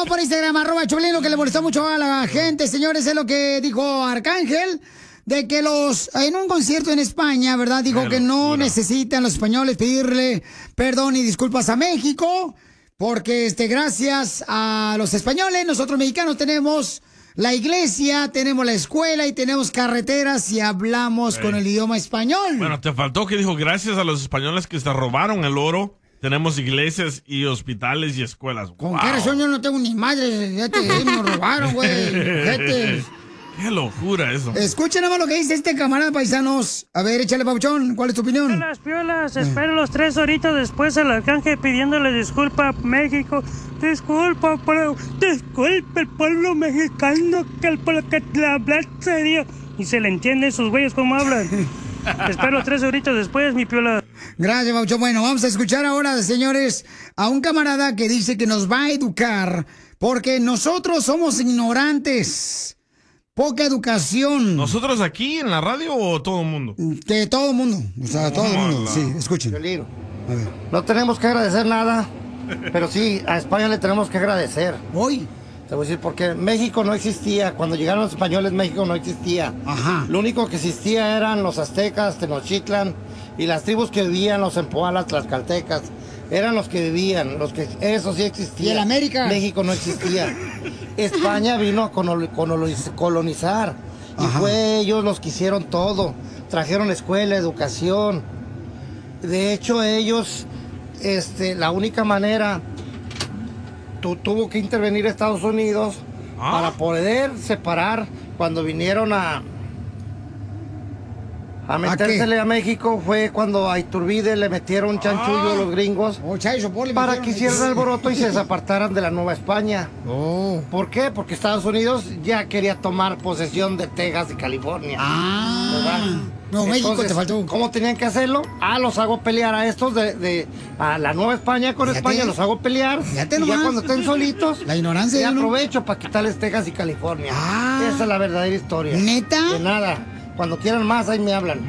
todo por Instagram, @Choplin. Lo que le molestó mucho a la gente, señores, es lo que dijo Arcángel, de que en un concierto en España, ¿verdad? Dijo que no necesitan los españoles pedirle perdón y disculpas a México, porque gracias a los españoles, nosotros mexicanos tenemos la iglesia, tenemos la escuela y tenemos carreteras y hablamos con el idioma español. Bueno, te faltó que dijo gracias a los españoles que se robaron el oro. Tenemos iglesias y hospitales y escuelas. ¿Con qué razón yo no tengo ni madre? Me robaron, güey. Qué locura eso. Escuchen nada más lo que dice este camarada, paisanos. A ver, échale, Pabuchón, ¿cuál es tu opinión? Las piolas, espero los 3 horitas después el Arcángel pidiéndole disculpa a México. Disculpa el pueblo mexicano por lo que le habla serio. Y se le entiende esos güeyes cómo hablan. Espero los 3 horitas después, mi piola. Gracias, Pabuchón. Bueno, vamos a escuchar ahora, señores, a un camarada que dice que nos va a educar porque nosotros somos ignorantes. Poca educación. ¿Nosotros aquí en la radio o todo el mundo? Que todo el mundo. O sea, todo el mundo. Sí, escuchen. A ver. No tenemos que agradecer nada, pero sí, a España le tenemos que agradecer. Hoy. Te voy a decir, porque México no existía. Cuando llegaron los españoles, México no existía. Ajá. Lo único que existía eran los aztecas, Tenochtitlan, y las tribus que vivían, los empoalas, tlaxcaltecas. Eran los que vivían, eso sí existía. ¿Y el América? México no existía. España vino a colonizar. Y fue ellos los que hicieron todo. Trajeron escuela, educación. De hecho, ellos, la única manera, tuvo que intervenir Estados Unidos para poder separar cuando vinieron a metérsele a México. Fue cuando a Iturbide le metieron chanchullo a los gringos para que hicieran alboroto y se desapartaran de la Nueva España. ¿Por qué? Porque Estados Unidos ya quería tomar posesión de Texas y California. ¿Verdad? No, entonces, México te faltó. ¿Cómo tenían que hacerlo? Los hago pelear a estos a la Nueva España con España, los hago pelear. Y ya cuando estén solitos, la ignorancia. Y aprovecho para quitarles Texas y California. Esa es la verdadera historia. ¿Neta? De nada. Cuando quieran más, ahí me hablan.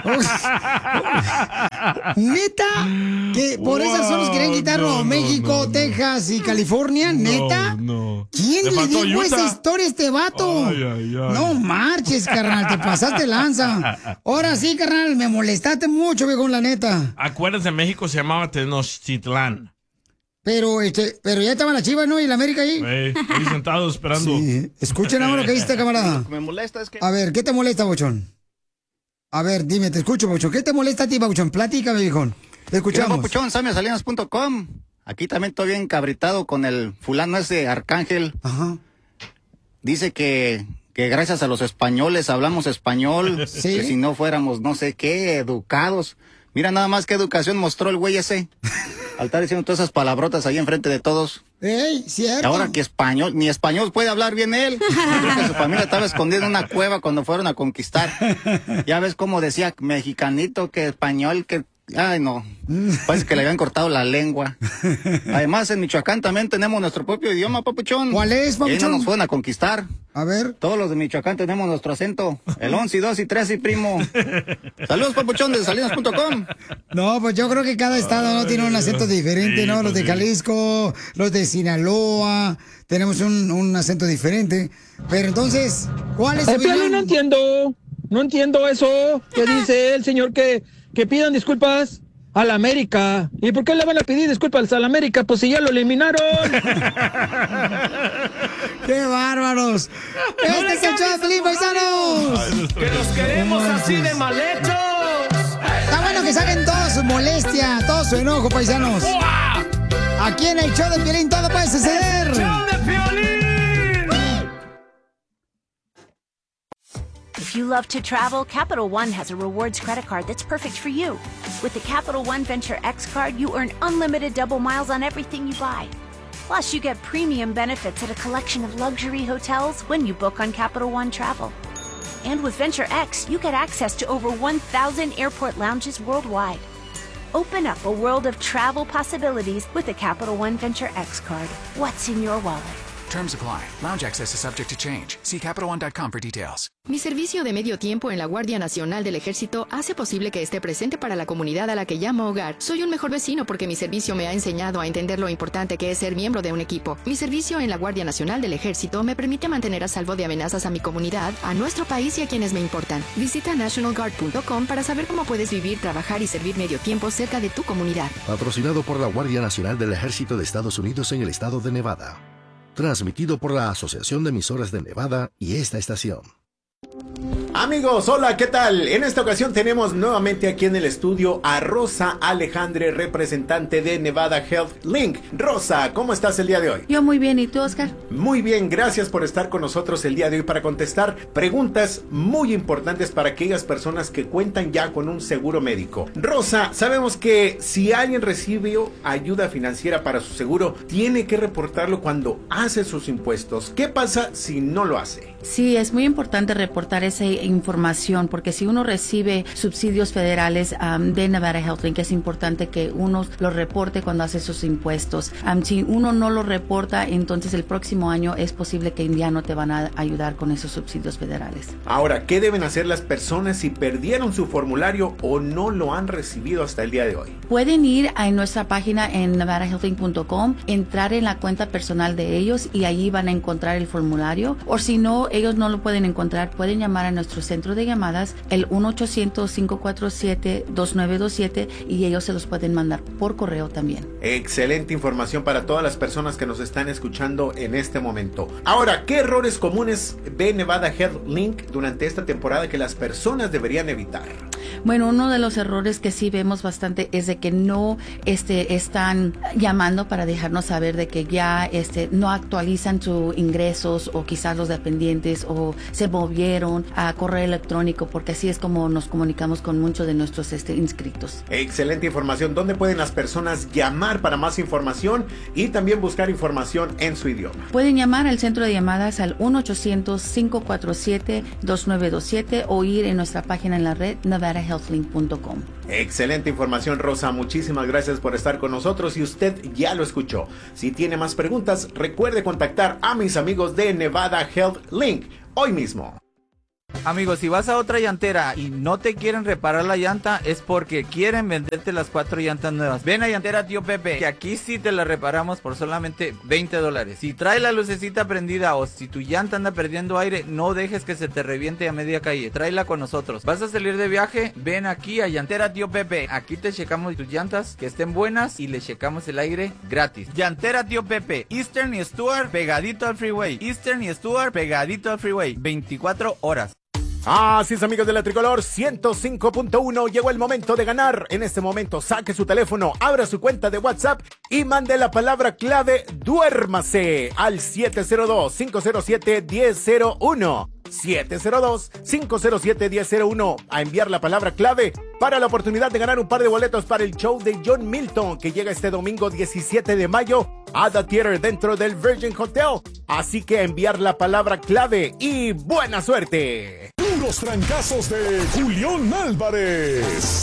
¿Neta? ¿Que por esas razones querían quitarlo México, Texas y California? ¿Neta? No. ¿Quién le dijo esa historia a este vato? No marches, carnal, te pasaste lanza. Ahora sí, carnal, me molestaste mucho, viejo, la neta. Acuérdense, México se llamaba Tenochtitlán. Pero ya estaban las Chivas, ¿no? Y la América ahí. Ahí sentados esperando. Sí. Escuchen ahora lo que dice camarada. Lo que me molesta es que... A ver, ¿qué te molesta, Bochón? A ver, dime, te escucho, Bochón. ¿Qué te molesta a ti, Bochón? Platícame, viejón. Te escuchamos. Mira, Papuchón, samiasalinas.com. Aquí también estoy bien cabritado con el fulano ese Arcángel. Ajá. Dice que gracias a los españoles hablamos español. Sí. Que si no fuéramos no sé qué, educados. Mira nada más qué educación mostró el güey ese. Al estar diciendo todas esas palabrotas ahí enfrente de todos. ¡Ey, cierto! Y ahora que ni español puede hablar bien él. Creo que su familia estaba escondida en una cueva cuando fueron a conquistar. Ya ves cómo decía mexicanito, que español, que... Ay, no. Parece que le habían cortado la lengua. Además, en Michoacán también tenemos nuestro propio idioma, Papuchón. ¿Cuál es, Papuchón? Y no nos fueron a conquistar. A ver. Todos los de Michoacán tenemos nuestro acento. El 11, 2 y 3 y primo. Saludos, Papuchón, de salinas.com. No, pues yo creo que cada estado no tiene un acento diferente, sí, ¿no? Los pues de sí. Jalisco, los de Sinaloa, tenemos un acento diferente. Pero entonces, ¿cuál es tu opinión? No entiendo eso que dice el señor que pidan disculpas a la América. ¿Y por qué le van a pedir disculpas a la América? Pues si ya lo eliminaron. ¡Qué bárbaros! ¡Este es el show de Pelín, paisanos! ¡Que los queremos así de mal hechos! Está bueno que saquen toda su molestia, todo su enojo, paisanos. Aquí en el show de Piolín todo puede suceder. ¡Show de Piolín! If you love to travel, Capital One has a rewards credit card that's perfect for you. With the Capital One Venture X card, you earn unlimited double miles on everything you buy. Plus, you get premium benefits at a collection of luxury hotels when you book on Capital One Travel. And with Venture X, you get access to over 1,000 airport lounges worldwide. Open up a world of travel possibilities with the Capital One Venture X card. What's in your wallet? Terms apply. Lounge access is subject to change. See CapitalOne.com for details. Mi servicio de medio tiempo en la Guardia Nacional del Ejército hace posible que esté presente para la comunidad a la que llamo hogar. Soy un mejor vecino porque mi servicio me ha enseñado a entender lo importante que es ser miembro de un equipo. Mi servicio en la Guardia Nacional del Ejército me permite mantener a salvo de amenazas a mi comunidad, a nuestro país y a quienes me importan. Visita nationalguard.com para saber cómo puedes vivir, trabajar y servir medio tiempo cerca de tu comunidad. Patrocinado por la Guardia Nacional del Ejército de Estados Unidos en el estado de Nevada. Transmitido por la Asociación de Emisoras de Nevada y esta estación. Amigos, hola, ¿qué tal? En esta ocasión tenemos nuevamente aquí en el estudio a Rosa Alejandre, representante de Nevada Health Link. Rosa, ¿cómo estás el día de hoy? Yo muy bien, ¿y tú, Oscar? Muy bien, gracias por estar con nosotros el día de hoy para contestar preguntas muy importantes para aquellas personas que cuentan ya con un seguro médico. Rosa, sabemos que si alguien recibió ayuda financiera para su seguro, tiene que reportarlo cuando hace sus impuestos. ¿Qué pasa si no lo hace? Sí, es muy importante reportar esa información porque si uno recibe subsidios federales de Nevada Health Link, es importante que uno lo reporte cuando hace sus impuestos. Si uno no lo reporta, entonces el próximo año es posible que ya no te van a ayudar con esos subsidios federales. Ahora, ¿qué deben hacer las personas si perdieron su formulario o no lo han recibido hasta el día de hoy? Pueden ir a nuestra página en nevadahealthlink.com, entrar en la cuenta personal de ellos y allí van a encontrar el formulario. O si no, ellos no lo pueden encontrar, pueden llamar a nuestro centro de llamadas, el 1-800-547-2927, y ellos se los pueden mandar por correo también. Excelente información para todas las personas que nos están escuchando en este momento. Ahora, ¿qué errores comunes ve Nevada Health Link durante esta temporada que las personas deberían evitar? Bueno, uno de los errores que sí vemos bastante es de que no están llamando para dejarnos saber de que ya no actualizan sus ingresos, o quizás los dependientes o se movieron a correo electrónico, porque así es como nos comunicamos con muchos de nuestros inscritos. Excelente información. ¿Dónde pueden las personas llamar para más información y también buscar información en su idioma? Pueden llamar al centro de llamadas al 1-800-547-2927 o ir en nuestra página en la red nevadahealthlink.com. Excelente información, Rosa. Muchísimas gracias por estar con nosotros y usted ya lo escuchó. Si tiene más preguntas, recuerde contactar a mis amigos de Nevada Health Link hoy mismo. Amigos, si vas a otra llantera y no te quieren reparar la llanta, es porque quieren venderte las 4 llantas nuevas. Ven a Llantera Tío Pepe, que aquí sí te la reparamos por solamente $20. Si trae la lucecita prendida o si tu llanta anda perdiendo aire, no dejes que se te reviente a media calle. Tráela con nosotros. ¿Vas a salir de viaje? Ven aquí a Llantera Tío Pepe. Aquí te checamos tus llantas, que estén buenas, y le checamos el aire gratis. Llantera Tío Pepe, Eastern y Stuart, pegadito al freeway. Eastern y Stuart, pegadito al freeway. 24 horas. Así es, amigos de la Tricolor 105.1, llegó el momento de ganar. En este momento saque su teléfono, abra su cuenta de WhatsApp y mande la palabra clave duérmase al 702-507-1001. 702-507-1001 a enviar la palabra clave para la oportunidad de ganar un par de boletos para el show de John Milton, que llega este domingo 17 de mayo a The Theater dentro del Virgin Hotel. Así que enviar la palabra clave y buena suerte. Puros trancazos de Julián Álvarez.